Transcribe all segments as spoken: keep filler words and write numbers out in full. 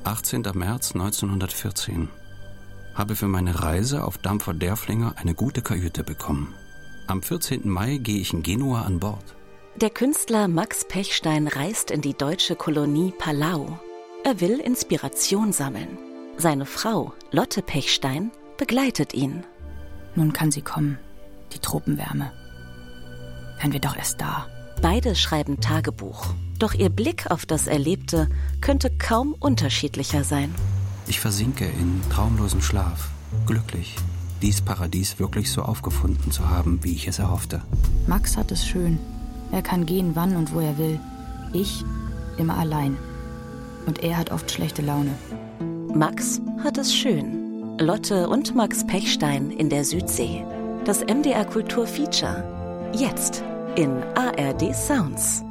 achtzehnter März neunzehnhundertvierzehn. Habe für meine Reise auf Dampfer Derfflinger eine gute Kajüte bekommen. Am vierzehnten Mai gehe ich in Genua an Bord. Der Künstler Max Pechstein reist in die deutsche Kolonie Palau. Er will Inspiration sammeln. Seine Frau, Lotte Pechstein, begleitet ihn. Nun kann sie kommen, die Tropenwärme. Wären wir doch erst da. Beide schreiben Tagebuch. Doch ihr Blick auf das Erlebte könnte kaum unterschiedlicher sein. Ich versinke in traumlosem Schlaf, glücklich, dies Paradies wirklich so aufgefunden zu haben, wie ich es erhoffte. Max hat es schön. Er kann gehen, wann und wo er will. Ich immer allein. Und er hat oft schlechte Laune. Max hat es schön. Lotte und Max Pechstein in der Südsee. Das M D R Kultur Feature. Jetzt in A R D Sounds.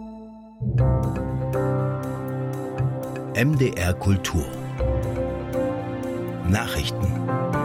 M D R Kultur. Nachrichten.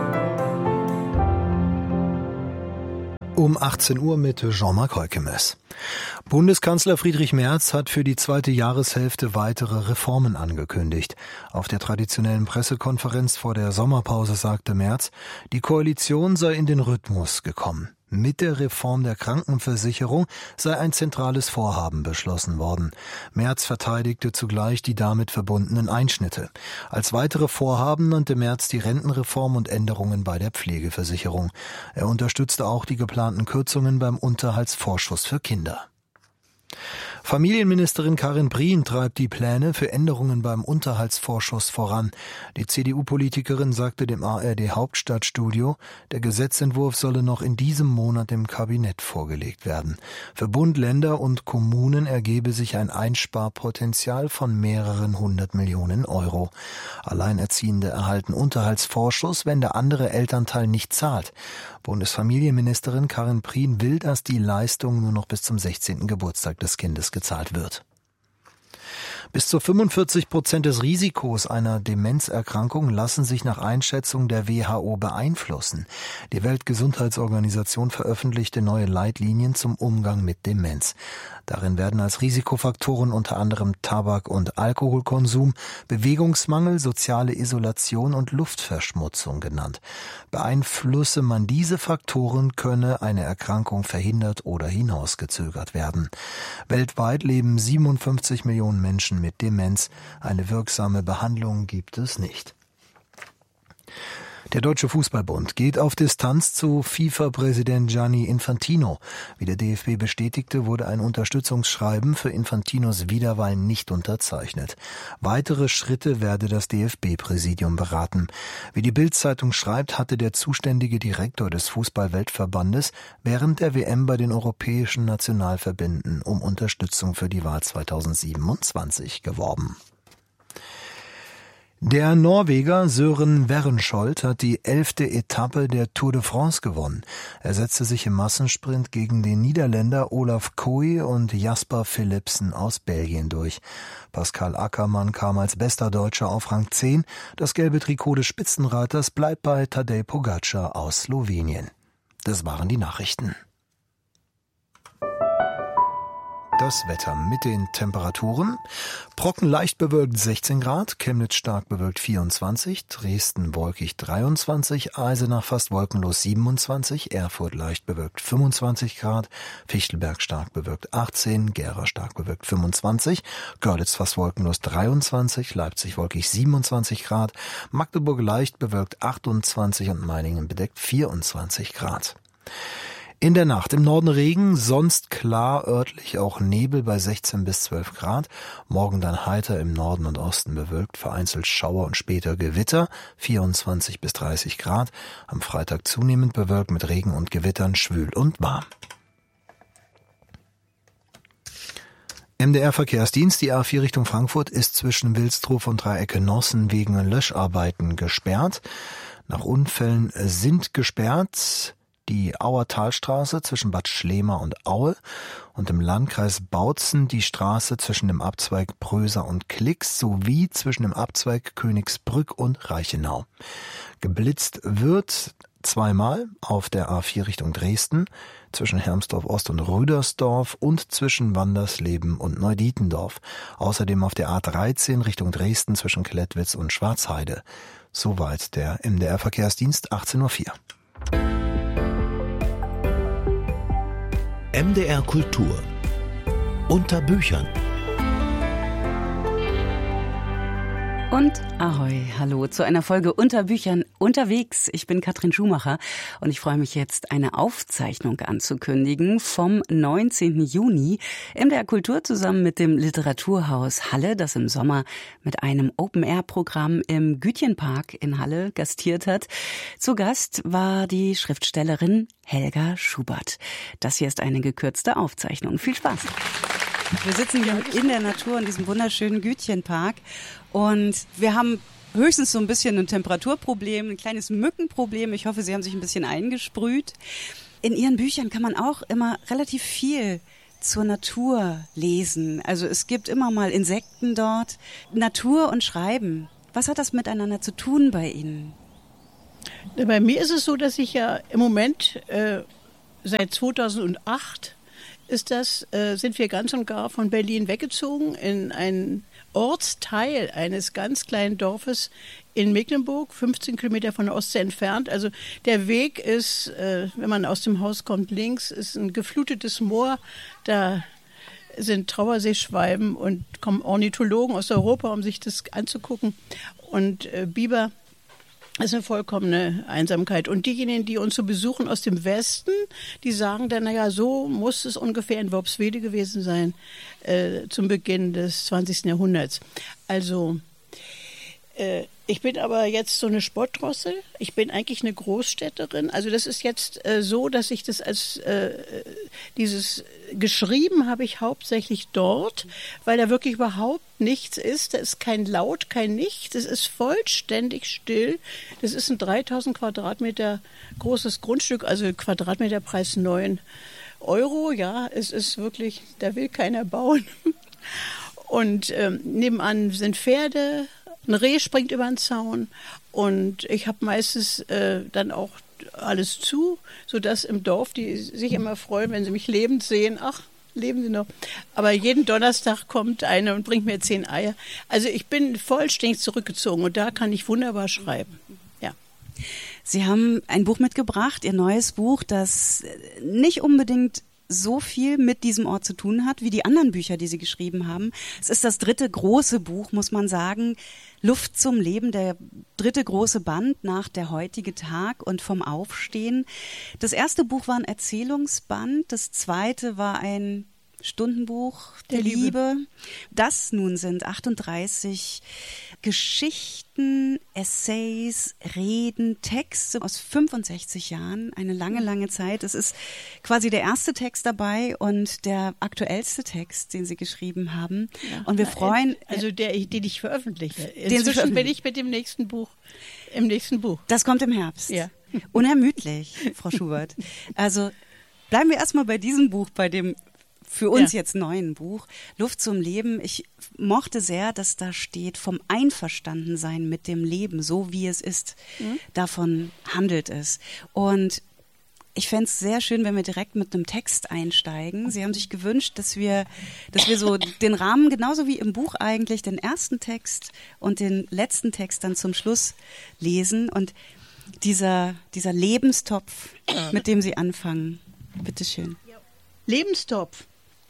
Um achtzehn Uhr mit Jean-Marc Heukemes. Bundeskanzler Friedrich Merz hat für die zweite Jahreshälfte weitere Reformen angekündigt. Auf der traditionellen Pressekonferenz vor der Sommerpause sagte Merz, die Koalition sei in den Rhythmus gekommen. Mit der Reform der Krankenversicherung sei ein zentrales Vorhaben beschlossen worden. Merz verteidigte zugleich die damit verbundenen Einschnitte. Als weitere Vorhaben nannte Merz die Rentenreform und Änderungen bei der Pflegeversicherung. Er unterstützte auch die geplanten Kürzungen beim Unterhaltsvorschuss für Kinder. Familienministerin Karin Prien treibt die Pläne für Änderungen beim Unterhaltsvorschuss voran. Die C D U-Politikerin sagte dem A R D-Hauptstadtstudio, der Gesetzentwurf solle noch in diesem Monat dem Kabinett vorgelegt werden. Für Bund, Länder und Kommunen ergebe sich ein Einsparpotenzial von mehreren hundert Millionen Euro. Alleinerziehende erhalten Unterhaltsvorschuss, wenn der andere Elternteil nicht zahlt. Bundesfamilienministerin Karin Prien will, dass die Leistung nur noch bis zum sechzehnten Geburtstag des Kindes gezahlt wird. Bis zu fünfundvierzig Prozent des Risikos einer Demenzerkrankung lassen sich nach Einschätzung der W H O beeinflussen. Die Weltgesundheitsorganisation veröffentlichte neue Leitlinien zum Umgang mit Demenz. Darin werden als Risikofaktoren unter anderem Tabak- und Alkoholkonsum, Bewegungsmangel, soziale Isolation und Luftverschmutzung genannt. Beeinflusse man diese Faktoren, könne eine Erkrankung verhindert oder hinausgezögert werden. Weltweit leben siebenundfünfzig Millionen Menschen mit Demenz. Eine wirksame Behandlung gibt es nicht. Der Deutsche Fußballbund geht auf Distanz zu FIFA-Präsident Gianni Infantino. Wie der D F B bestätigte, wurde ein Unterstützungsschreiben für Infantinos Wiederwahl nicht unterzeichnet. Weitere Schritte werde das D F B-Präsidium beraten. Wie die Bild-Zeitung schreibt, hatte der zuständige Direktor des Fußball-Weltverbandes während der W M bei den europäischen Nationalverbänden um Unterstützung für die Wahl zweitausendsiebenundzwanzig geworben. Der Norweger Søren Werenskiold hat die elfte Etappe der Tour de France gewonnen. Er setzte sich im Massensprint gegen den Niederländer Olaf Koe und Jasper Philipsen aus Belgien durch. Pascal Ackermann kam als bester Deutscher auf Rang zehn. Das gelbe Trikot des Spitzenreiters bleibt bei Tadej Pogačar aus Slowenien. Das waren die Nachrichten. Das Wetter mit den Temperaturen. Brocken leicht bewölkt sechzehn Grad, Chemnitz stark bewölkt vierundzwanzig, Dresden wolkig dreiundzwanzig, Eisenach fast wolkenlos siebenundzwanzig, Erfurt leicht bewölkt fünfundzwanzig Grad, Fichtelberg stark bewölkt achtzehn, Gera stark bewölkt fünfundzwanzig, Görlitz fast wolkenlos dreiundzwanzig, Leipzig wolkig siebenundzwanzig Grad, Magdeburg leicht bewölkt achtundzwanzig und Meiningen bedeckt vierundzwanzig Grad. In der Nacht im Norden Regen, sonst klar, örtlich auch Nebel bei sechzehn bis zwölf Grad. Morgen dann heiter im Norden und Osten bewölkt, vereinzelt Schauer und später Gewitter, vierundzwanzig bis dreißig Grad. Am Freitag zunehmend bewölkt mit Regen und Gewittern, schwül und warm. M D R-Verkehrsdienst, die A vier Richtung Frankfurt ist zwischen Wilsdruf und Dreiecke-Nossen wegen Löscharbeiten gesperrt. Nach Unfällen sind gesperrt die Auertalstraße zwischen Bad Schlema und Aue und im Landkreis Bautzen die Straße zwischen dem Abzweig Pröser und Klix sowie zwischen dem Abzweig Königsbrück und Reichenau. Geblitzt wird zweimal auf der A vier Richtung Dresden, zwischen Hermsdorf Ost und Rüdersdorf und zwischen Wandersleben und Neudietendorf. Außerdem auf der A dreizehn Richtung Dresden zwischen Klettwitz und Schwarzheide. Soweit der M D R-Verkehrsdienst, achtzehn Uhr vier. M D R Kultur unter Büchern. Und ahoi, hallo zu einer Folge Unter Büchern unterwegs. Ich bin Katrin Schumacher und ich freue mich jetzt, eine Aufzeichnung anzukündigen vom neunzehnten Juni. M D R Kultur zusammen mit dem Literaturhaus Halle, das im Sommer mit einem Open-Air-Programm im Gütjenpark in Halle gastiert hat. Zu Gast war die Schriftstellerin Helga Schubert. Das hier ist eine gekürzte Aufzeichnung. Viel Spaß! Wir sitzen hier in der Natur in diesem wunderschönen Gütjenpark und wir haben höchstens so ein bisschen ein Temperaturproblem, ein kleines Mückenproblem. Ich hoffe, Sie haben sich ein bisschen eingesprüht. In Ihren Büchern kann man auch immer relativ viel zur Natur lesen. Also es gibt immer mal Insekten dort. Natur und Schreiben. Was hat das miteinander zu tun bei Ihnen? Bei mir ist es so, dass ich ja im Moment äh, seit zweitausendacht ist das, äh, sind wir ganz und gar von Berlin weggezogen in einen Ortsteil eines ganz kleinen Dorfes in Mecklenburg, fünfzehn Kilometer von der Ostsee entfernt. Also der Weg ist, äh, wenn man aus dem Haus kommt, links ist ein geflutetes Moor, da sind Trauerseeschwalben und kommen Ornithologen aus Europa, um sich das anzugucken. Und äh, Biber ist eine vollkommene Einsamkeit. Und diejenigen, die uns so besuchen aus dem Westen, die sagen dann, naja, so muss es ungefähr in Worpswede gewesen sein äh, zum Beginn des zwanzigsten Jahrhunderts. Also äh, ich bin aber jetzt so eine Sportdrossel. Ich bin eigentlich eine Großstädterin. Also das ist jetzt äh, so, dass ich das als äh, dieses geschrieben habe ich hauptsächlich dort, weil da wirklich überhaupt nichts ist. Da ist kein Laut, kein Nichts. Es ist vollständig still. Das ist ein dreitausend Quadratmeter großes Grundstück, also Quadratmeterpreis neun Euro. Ja, es ist wirklich, da will keiner bauen. Und ähm, nebenan sind Pferde. Ein Reh springt über den Zaun und ich habe meistens äh, dann auch alles zu, sodass im Dorf die sich immer freuen, wenn sie mich lebend sehen. Ach, leben sie noch. Aber jeden Donnerstag kommt einer und bringt mir zehn Eier. Also ich bin vollständig zurückgezogen und da kann ich wunderbar schreiben. Ja. Sie haben ein Buch mitgebracht, Ihr neues Buch, das nicht unbedingt so viel mit diesem Ort zu tun hat, wie die anderen Bücher, die Sie geschrieben haben. Es ist das dritte große Buch, muss man sagen, Luft zum Leben, der dritte große Band nach Der heutige Tag und Vom Aufstehen. Das erste Buch war ein Erzählungsband, das zweite war ein Stundenbuch der, der Liebe. Liebe. Das nun sind achtunddreißig Geschichten, Essays, Reden, Texte aus fünfundsechzig Jahren, eine lange, lange Zeit. Es ist quasi der erste Text dabei und der aktuellste Text, den Sie geschrieben haben. Ja, und wir na, freuen... Also der, den ich veröffentliche. Inzwischen bin ich mit dem nächsten Buch, im nächsten Buch. Das kommt im Herbst. Ja. Unermüdlich, Frau Schubert. Also bleiben wir erstmal bei diesem Buch, bei dem für uns ja. jetzt neuen Buch, Luft zum Leben. Ich mochte sehr, dass da steht, vom Einverstandensein mit dem Leben, so wie es ist. Mhm. Davon handelt es. Und ich fände es sehr schön, wenn wir direkt mit einem Text einsteigen. Sie haben sich gewünscht, dass wir, dass wir so den Rahmen, genauso wie im Buch eigentlich, den ersten Text und den letzten Text dann zum Schluss lesen. Und dieser, dieser Lebenstopf, mit dem Sie anfangen, bitteschön. Lebenstopf.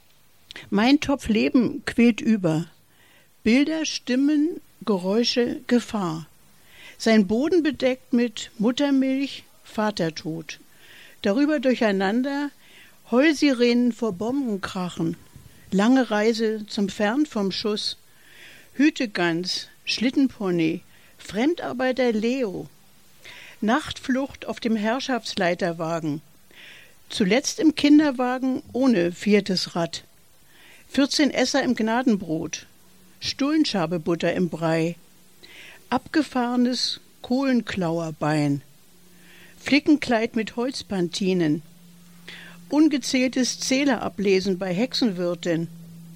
Mein Topf Leben quillt über. Bilder, Stimmen, Geräusche, Gefahr. Sein Boden bedeckt mit Muttermilch, Vatertod. Darüber durcheinander Heulsirenen vor Bombenkrachen. Lange Reise zum Fern vom Schuss. Hütegans, Schlittenpony, Fremdarbeiter Leo. Nachtflucht auf dem Herrschaftsleiterwagen. Zuletzt im Kinderwagen ohne viertes Rad. vierzehn Esser im Gnadenbrot. Stullenschabebutter im Brei. Abgefahrenes Kohlenklauerbein. Flickenkleid mit Holzpantinen. Ungezähltes Zählerablesen bei Hexenwirtin.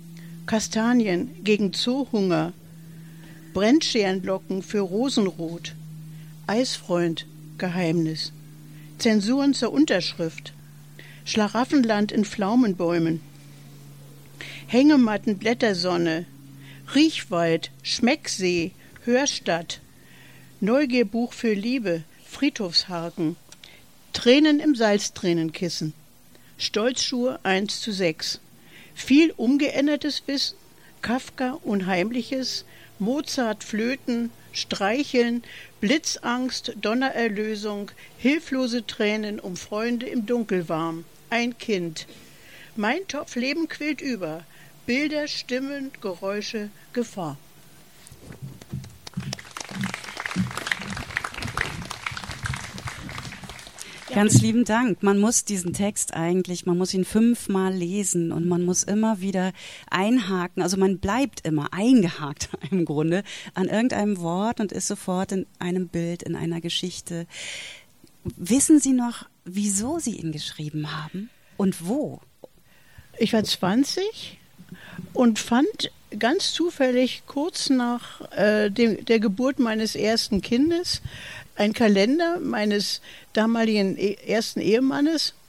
Kastanien gegen Zoohunger. Brennscherenlocken für Rosenrot. Eisfreund, Geheimnis. Zensuren zur Unterschrift, Schlaraffenland in Pflaumenbäumen, Hängematten, Blättersonne, Riechwald, Schmecksee, Hörstadt, Neugierbuch für Liebe, Friedhofshaken, Tränen im Salztränenkissen, Stolzschuhe eins zu sechs, viel umgeändertes Wissen, Kafka Unheimliches, Mozart Flöten, Streicheln, Blitzangst, Donnererlösung, hilflose Tränen um Freunde im Dunkelwarm, ein Kind. Mein Topf Leben quillt über, Bilder, Stimmen, Geräusche, Gefahr. Ganz lieben Dank. Man muss diesen Text eigentlich, man muss ihn fünfmal lesen und man muss immer wieder einhaken. Also man bleibt immer eingehakt im Grunde an irgendeinem Wort und ist sofort in einem Bild, in einer Geschichte. Wissen Sie noch, wieso Sie ihn geschrieben haben und wo? Ich war zwanzig und fand ganz zufällig kurz nach äh, dem, der Geburt meines ersten Kindes ein Kalender meines damaligen e- ersten Ehemannes